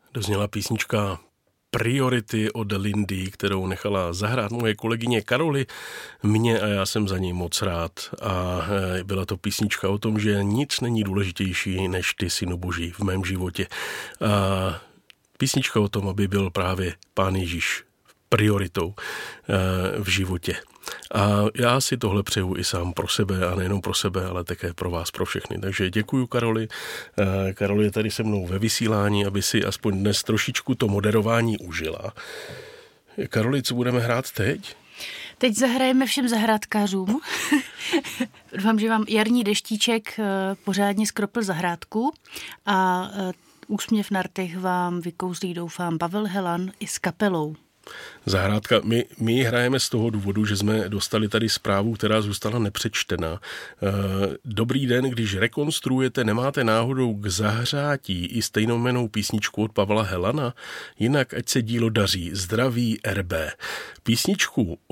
Dozněla písnička Priority od Lindy, kterou nechala zahrát moje kolegyně Karoli mě a já jsem za ní moc rád. A byla to písnička o tom, že nic není důležitější než ty, Synu Boží, v mém životě. A písnička o tom, aby byl právě Pán Ježíš prioritou v životě. A já si tohle přeju i sám pro sebe a nejenom pro sebe, ale také pro vás, pro všechny. Takže děkuju Karoli. Karol je tady se mnou ve vysílání, aby si aspoň dnes trošičku to moderování užila. Karoli, co budeme hrát teď? Teď zahrajeme všem zahrádkářům. Doufám, že vám jarní deštíček pořádně skropl zahrádku a úsměv na rtech vám vykouzlí, doufám, Pavel Helan i s kapelou. Zahrádka, my ji hrajeme z toho důvodu, že jsme dostali tady zprávu, která zůstala nepřečtená. Dobrý den, když rekonstruujete, nemáte náhodou k zahřátí i stejnojmennou písničku od Pavla Helana? Jinak ať se dílo daří. Zdraví RB. Písničku